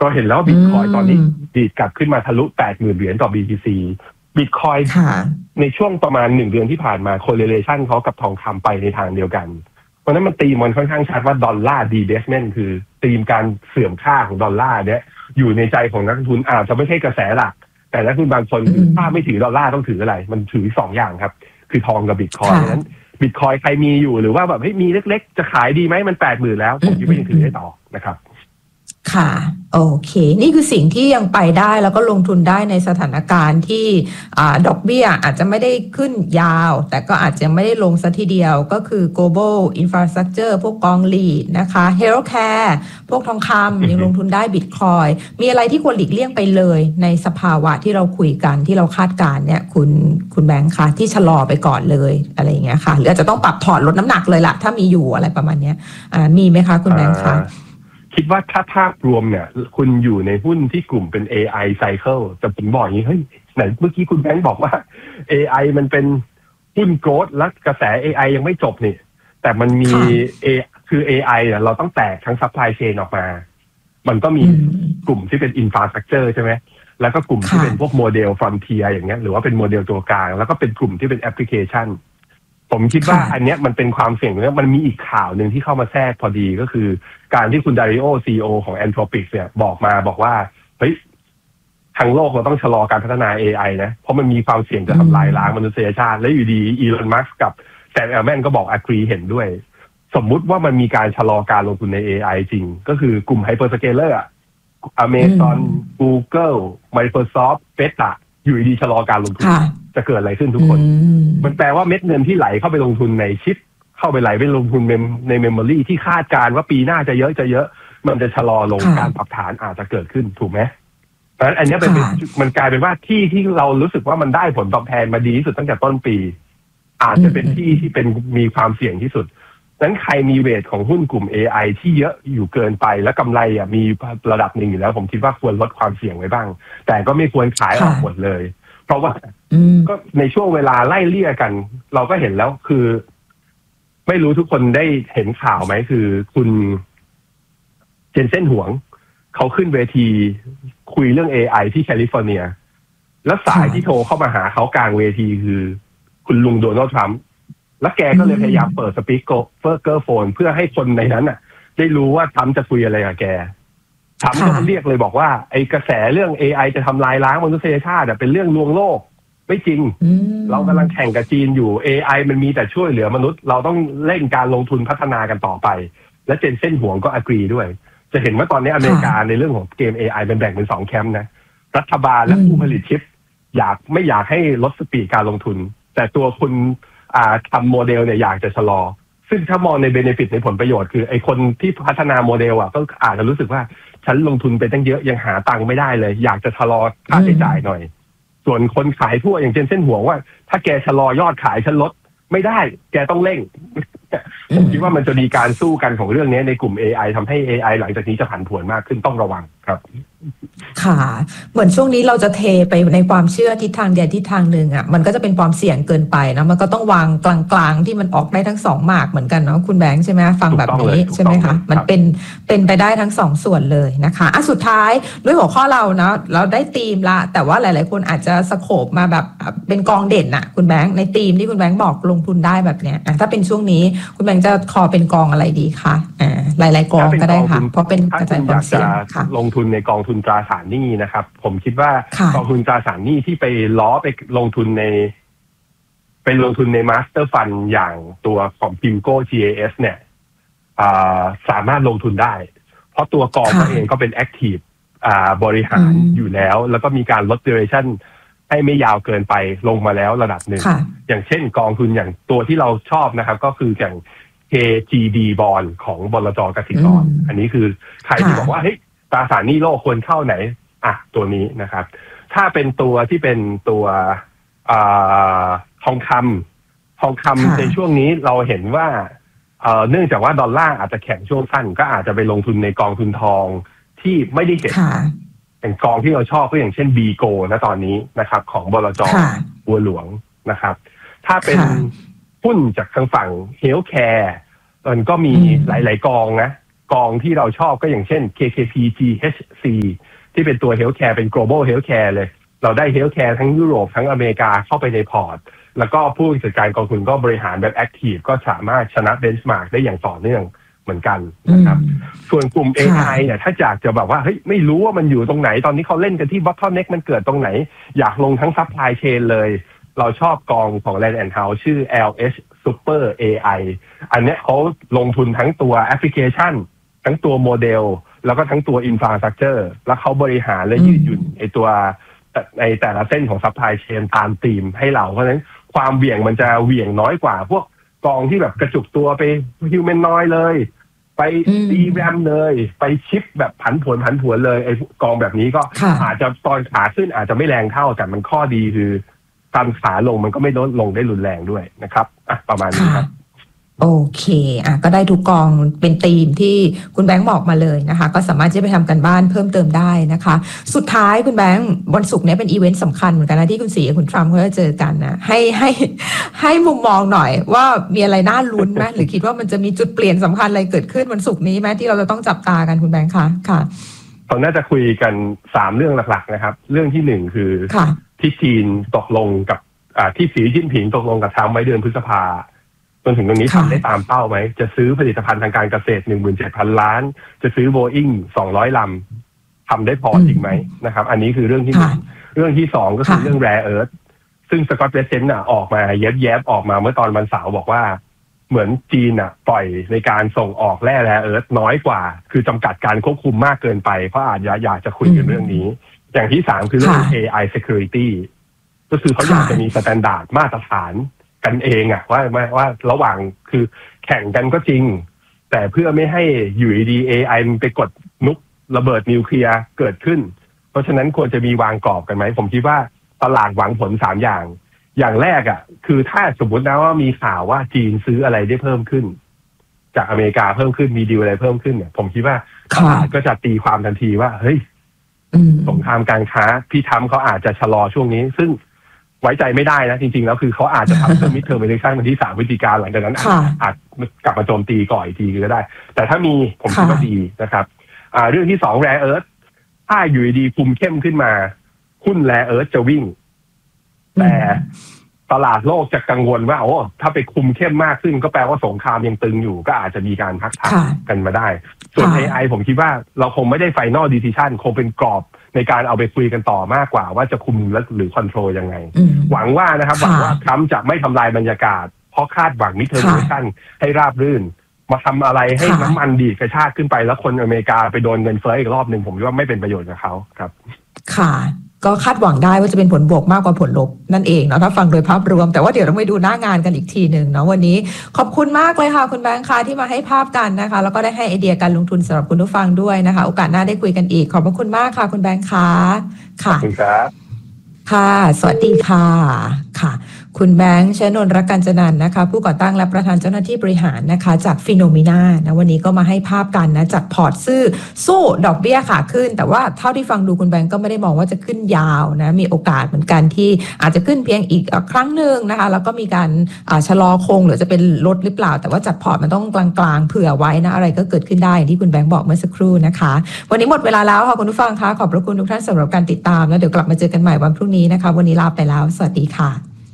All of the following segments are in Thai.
ก็เห็นแล้วบิตคอยตอนนี้ดีดกลับขึ้นมาทะลุ 80,000 เหรียญต่อ BTC บิตคอยในช่วงประมาณ1เดือนที่ผ่านมา correlation เขากับทองคำไปในทางเดียวกันเพราะนั้นมันตีมันค่อนข้างชัดว่าดอลลาร์ debasement คือตีมการเสื่อมค่าของดอลลาร์เนี่ยอยู่ในใจของนักลงทุนอาจจะไม่ใช่กระแสหลักแต่นักลงทุนบางคนถ้าไม่ถือดอลลาร์ต้องถืออะไรมันถือ2อย่างครับคือทองกับบิตคอยนั้นบิตคอยใครมีอยู่หรือว่าแบบเฮ้ยมีเล็กๆจะขายดีไหมมัน 80,000 แล้วผมคิดว่ายังถือได้ต่อนะครับค่ะโอเคนี่คือสิ่งที่ยังไปได้แล้วก็ลงทุนได้ในสถานการณ์ที่ดอกเบี้ยอาจจะไม่ได้ขึ้นยาวแต่ก็อาจจะไม่ได้ลงซะทีเดียวก็คือ global infrastructure พวกกองลีดนะคะ healthcare พวกทองคำยังลงทุนได้ Bitcoin มีอะไรที่ควรหลีกเลี่ยงไปเลยในสภาวะที่เราคุยกันที่เราคาดการณ์เนี่ยคุณแบงค์คะที่ชะลอไปก่อนเลยอะไรอย่างเงี้ยค่ะหรืออาจจะต้องปรับถอนลดน้ำหนักเลยล่ะถ้ามีอยู่อะไรประมาณนี้มีไหมคะคุณแบงค์คะคิดว่าถ้าภาพรวมเนี่ยคุณอยู่ในหุ้นที่กลุ่มเป็น AI cycle แต่ผมบอกอย่างนี้เฮ้ยไหนเมื่อกี้คุณแบงค์บอกว่า AI มันเป็นหุ้นโกรทและกระแส AI ยังไม่จบนี่แต่มันมีคือ AI เนี่ยเราต้องแตกทั้ง supply chain ออกมามันก็มีกลุ่มที่เป็น infrastructure ใช่ไหมแล้วก็กลุ่มที่เป็นพวกโมเดล frontier อย่างเงี้ยหรือว่าเป็นโมเดลตัวกลางแล้วก็เป็นกลุ่มที่เป็น applicationผมคิดว่าอันเนี้ยมันเป็นความเสี่ยงแล้วมันมีอีกข่าวหนึ่งที่เข้ามาแทรกพอดีก็คือการที่คุณดาริโอ CEO ของ Anthropic เนี่ยบอกว่าเฮ้ยทั้งโลกเราต้องชะลอการพัฒนา AI นะเพราะมันมีความเสี่ยงจะทำลายล้างมนุษยชาติและอยู่ดีอีลอนมัสก์กับแซม แอลแมนก็บอก agree เห็นด้วยสมมุติว่ามันมีการชะลอการลงทุนใน AI จริงก็คือกลุ่ม hyperscaler อ่ะ Amazon Google Microsoft Meta อยู่ดีชะลอการลงทุนจะเกิดอะไรขึ้นทุกคนมันแปลว่าเม็ดเงินที่ไหลเข้าไปลงทุนในชิปเข้าไปไหลไปลงทุนในเมมโมรี่ที่คาดการว่าปีหน้าจะเยอะมันจะชะลอลงการปรับฐานอาจจะเกิดขึ้นถูกไหมเพราะฉะนั้นอันนี้มันกลายเป็นว่าที่เรารู้สึกว่ามันได้ผลตอบแทนมาดีที่สุดตั้งแต่ต้นปีอาจจะเป็นที่เป็นมีความเสี่ยงที่สุดนั้นใครมีเวทของหุ้นกลุ่ม AI ที่เยอะอยู่เกินไปและกำไรมีระดับหนึ่งอยู่แล้วผมคิดว่าควรลดความเสี่ยงไว้บ้างแต่ก็ไม่ควรขายออกหมดเลยเพราะว่าก็ในช่วงเวลาไล่เลี่ยกันเราก็เห็นแล้วคือไม่รู้ทุกคนได้เห็นข่าวไหมคือคุณเจนเซ่นหวงเขาขึ้นเวทีคุยเรื่อง AI ที่แคลิฟอร์เนียแล้วสายที่โทรเข้ามาหาเขากลางเวทีคือคุณลุงโดนัลด์ทรัมป์แล้วแกก็เลยพยายามเปิดสปีกเกอร์โฟนเพื่อให้คนในนั้นน่ะได้รู้ว่าทรัมป์จะคุยอะไรกับแกทรัมป์ก็เรียกเลยบอกว่าไอ้กระแสเรื่อง AI จะทำลายล้างมนุษยชาติเป็นเรื่องลวงโลกไม่จริงเรากำลังแข่งกับจีนอยู่ AI มันมีแต่ช่วยเหลือมนุษย์เราต้องเร่งการลงทุนพัฒนากันต่อไปและเจนเซ่นหวงก็agreeด้วยจะเห็นว่าตอนนี้อเมริกาในเรื่องของเกม AI เป็นแบ่งเป็น2แคมป์นะรัฐบาลและผู้ผลิตชิปไม่อยากให้ลดสปีดการลงทุนแต่ตัวคุณทำโมเดลเนี่ยอยากจะชะลอซึ่งถ้ามองในเบเนฟิตในผลประโยชน์คือไอ้คนที่พัฒนาโมเดลก็อาจจะรู้สึกว่าฉันลงทุนไปตั้งเยอะยังหาตังค์ไม่ได้เลยอยากจะชะลอค่าใช้จ่ายหน่อยส่วนคนขายทั่วอย่างเช่นเส้นหัวว่าถ้าแกชะลอยอดขายฉันลดไม่ได้แกต้องเร่งผมคิดว่ามันจะมีการสู้กันของเรื่องนี้ในกลุ่ม AI ทำให้ AI หลังจากนี้จะผันผวนมากขึ้นต้องระวังครับค่ะเหมือนช่วงนี้เราจะเทไปในความเชื่อทิศทางเดียวทิศทางหนึ่งมันก็จะเป็นความเสี่ยงเกินไปนะมันก็ต้องวางกลางๆที่มันออกได้ทั้งสองหมากเหมือนกันเนาะคุณแบงค์ใช่ไหมฟังแบบนี้ใช่ไหมคะมันเป็นไปได้ทั้งสองส่วนเลยนะคะสุดท้ายด้วยหัวข้อเรานะเราได้ธีมละแต่ว่าหลายๆคนอาจจะสโคปมาแบบเป็นกองเด่นอะคุณแบงค์ในธีมที่คุณแบงค์บอกลงทุนได้แบบเนี้ยถ้าเป็นช่วงนี้คุณแบงค์จะคอเป็นกองอะไรดีคะหลายๆกองก็ได้ค่ะเพราะเป็นกระจายความเสี่ยงค่ะลงทุนในกองทุนตราสารหนี้นะครับผมคิดว่ากองทุนตราสารหนี้ที่ไปล้อไปลงทุนในมาสเตอร์ฟันอย่างตัวของ PIMCO GAS เนี่ยสามารถลงทุนได้เพราะตัวกองเองก็เป็นแอคทีฟบริหารอยู่แล้วก็มีการลด duration ให้ไม่ยาวเกินไปลงมาแล้วระดับหนึ่งอย่างเช่นกองทุนอย่างตัวที่เราชอบนะครับก็คืออย่าง KGD Bond ของบลจ.กสิกรอันนี้คือใครที่บอกว่าเฮ้ยตราสารหนี้โลกควรเข้าไหนตัวนี้นะครับถ้าเป็นตัวที่เป็นตัวทองคำในช่วงนี้เราเห็นว่าเนื่องจากว่าดอลลาร์อาจจะแข็งช่วงสั้นก็อาจจะไปลงทุนในกองทุนทองที่ไม่ได้เห็นอย่างกองที่เราชอบก็อย่างเช่น BGO นะตอนนี้นะครับของบลจ.บัวหลวงนะครับถ้าเป็นหุ้นจากทางฝั่ง Healthcare มันก็มีหลายๆกองนะกกองที่เราชอบก็อย่างเช่น KKP GHC ที่เป็นตัว Healthcare เป็น Global Healthcare เลยเราได้ Healthcare ทั้งยุโรปทั้งอเมริกาเข้าไปในพอร์ตแล้วก็ผู้จัดการกองทุนก็บริหารแบบ Active ก็สามารถชนะ Benchmark ได้อย่างต่อเนื่องเหมือนกันนะครับส่วนกลุ่ม AI เนี่ยถ้าอยากจะแบบว่าเฮ้ยไม่รู้ว่ามันอยู่ตรงไหนตอนนี้เขาเล่นกันที่ bottleneck มันเกิดตรงไหนอยากลงทั้ง supply chain เลยเราชอบกองของ Land & House ชื่อ LH Super AI อันนี้เขาลงทุนทั้งตัวแอปพลิเคชันทั้งตัวโมเดลแล้วก็ทั้งตัว infrastructure แล้วเขาบริหารและยืดหยุ่นไอตัวในแต่ละเส้นของ supply chain ตามธีมให้เราเพราะฉะนั้นความเหวี่ยงมันจะเหวี่ยงน้อยกว่าพวกกองที่แบบกระจุกตัวไป humanoid เลยไป DRAM เลยไปชิปแบบผันผวนเลยไอ้กองแบบนี้ก็อาจจะตอนขาขึ้นอาจจะไม่แรงเท่าแต่มันข้อดีคือตอนขาลงมันก็ไม่ลดลงได้รุนแรงด้วยนะครับประมาณนี้ครับโอเคก็ได้ทุกกองเป็นธีมที่คุณแบงค์บอกมาเลยนะคะก็สามารถจะไปทำกันบ้านเพิ่มเติมได้นะคะสุดท้ายคุณแบงค์วันศุกร์นี้เป็นอีเวนต์สำคัญเหมือนกันนะที่คุณศรีกับคุณทรัมป์เขาจะเจอกันนะให้มุมมองหน่อยว่ามีอะไรน่าลุ้นไหมหรือคิดว่ามันจะมีจุดเปลี่ยนสำคัญอะไรเกิดขึ้นวันศุกร์นี้ไหมที่เราจะต้องจับตากันคุณแบงค์คะค่ะเราน่าจะคุยกัน3เรื่องหลักๆนะครับเรื่องที่1คือที่จีนตกลงกับที่สีจิ้นผิงตกลงกับทรัมป์ไว้เดือนพฤษภาจนถึงตรงนี้ทำได้ตามเป้าไหมจะซื้อผลิตภัณฑ์ทางการเกษตร 17,000 ล้านจะซื้อ Boeing 200 ลำทำได้พอจริงไหมนะครับอันนี้คือเรื่องที่1เรื่องที่2ก็คือเรื่อง Rare Earth ซึ่งสกอตต์ เบรเซนต์ออกมาแยบออกมาเมื่อตอนวันเสาร์บอกว่าเหมือนจีนปล่อยในการส่งออกแร่ Rare Earth น้อยกว่าคือจำกัดการควบคุมมากเกินไปเพราะอาจจะอยากจะคุยกันเรื่องนี้อย่างที่3คือเรื่อง AI security ก็คือเขาอยากจะมีสแตนดาร์ดมาตรฐานกันเองว่าระหว่างคือแข่งกันก็จริงแต่เพื่อไม่ให้อยู่ดี AI มันไปกดนุกระเบิดนิวเคลียร์เกิดขึ้นเพราะฉะนั้นควรจะมีวางกรอบกันไหมผมคิดว่าตลาดหวังผล3อย่างแรกคือถ้าสมมตินะว่ามีข่าวว่าจีนซื้ออะไรได้เพิ่มขึ้นจากอเมริกาเพิ่มขึ้นมีดีลอะไรเพิ่มขึ้นเนี่ยผมคิดว่าตลาดก็จะตีความทันทีว่าเฮ้ยสงครามการค้าพี่ทำเขาอาจจะชะลอช่วงนี้ซึ่งไว้ใจไม่ได้นะจริงๆแล้วคือเขาอาจจะทำเรื่องมิดเทอร์มอิเล็กชั่นวันที่3 พฤศจิกายนหลังจากนั้นอาจกลับมาโจมตีก่อนอีกทีก็ได้แต่ถ้ามีผมคิดว่าดีนะครับเรื่องที่2 Rare Earth ถ้าอยู่ดีคุมเข้มขึ้นมาหุ้น Rare Earth จะวิ่งแต่ตลาดโลกจะกังวลว่าโอ้ถ้าไปคุมเข้มมากขึ้นก็แปลว่าสงครามยังตึงอยู่ก็อาจจะมีการพักฐานกันมาได้ส่วน AI ผมคิดว่าเราคงไม่ได้ Final Decision คงเป็นกรอบในการเอาไปคุยกันต่อมากกว่าว่าจะคุมหรือคอนโทรลยังไงหวังว่านะครับหวังว่าทรัมป์จะไม่ทำลายบรรยากาศเพราะคาดหวังมิดเทอร์มอิเล็กชั่นให้ราบรื่นมาทำอะไรให้น้ำมันดีดกระชากขึ้นไปแล้วคนอเมริกาไปโดนเงินเฟ้ออีกรอบหนึ่งผมว่าไม่เป็นประโยชน์กับเขาครับค่ะก็คาดหวังได้ว่าจะเป็นผลบวกมากกว่าผลลบนั่นเองเนาะถ้าฟังโดยภาพรวมแต่ว่าเดี๋ยวเราไปดูหน้างานกันอีกทีหนึ่งเนาะวันนี้ขอบคุณมากเลยค่ะคุณแบงค์ค่ะที่มาให้ภาพกันนะคะแล้วก็ได้ให้ไอเดียการลงทุนสำหรับคุณผู้ฟังด้วยนะคะโอกาสหน้าได้คุยกันอีกขอบพระคุณมากค่ะคุณแบงค์ค่ะขอบคุณครับค่ะสวัสดีค่ะค่ะคุณแบงค์ชนนท์ รักกัญจนันท์นะคะผู้ก่อตั้งและประธานเจ้าหน้าที่บริหารนะคะจากฟิโนมิน่านะวันนี้ก็มาให้ภาพกันนะจัดพอร์ตสู้ดอกเบี้ยขาขึ้นแต่ว่าเท่าที่ฟังดูคุณแบงค์ก็ไม่ได้มองว่าจะขึ้นยาวนะมีโอกาสเหมือนกันที่อาจจะขึ้นเพียงอีกครั้งหนึ่งนะคะแล้วก็มีการชะลอคงหรือจะเป็นลดหรือเปล่าแต่ว่าจัดพอร์ตมันต้องกลางๆเผื่อไว้นะอะไรก็เกิดขึ้นได้อย่างที่คุณแบงค์บอกเมื่อสักครู่นะคะวันนี้หมดเวลาแล้วค่ะคุณผู้ฟังคะขอบพระคุณทุกท่านสำหรับการติดตามแล้วเดี๋ยวกลับมาเจอกันใหม่วันพรุ่งนี้นะคะวันนี้ลาไปแล้วสวัสดีค่ะ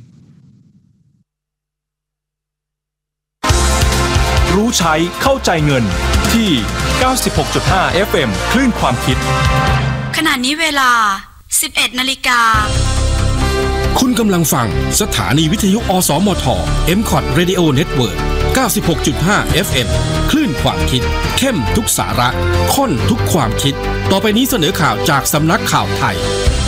รู้ใช้เข้าใจเงินที่ 96.5 FM คลื่นความคิดขณะนี้เวลา 11:00 น. คุณกำลังฟังสถานีวิทยุอสมท MCOT Radio Network 96.5 FM คลื่นความคิดเข้มทุกสาระข้นทุกความคิดต่อไปนี้เสนอข่าวจากสำนักข่าวไทย